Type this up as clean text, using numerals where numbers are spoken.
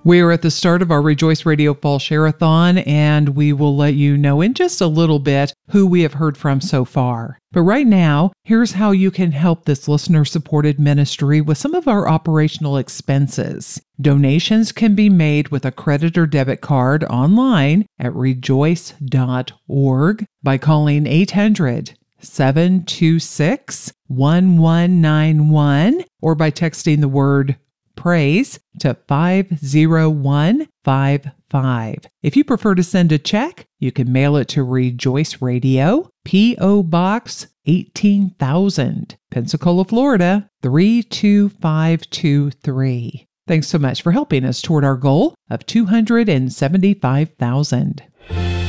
We are at the start of our Rejoice Radio Fall Share-a-thon, and we will let you know in just a little bit who we have heard from so far. But right now, here's how you can help this listener-supported ministry with some of our operational expenses. Donations can be made with a credit or debit card online at rejoice.org by calling 800-726-1191 or by texting the word praise to 50155. If you prefer to send a check, you can mail it to Rejoice Radio, P.O. Box 18,000, Pensacola, Florida 32523. Thanks so much for helping us toward our goal of $275,000.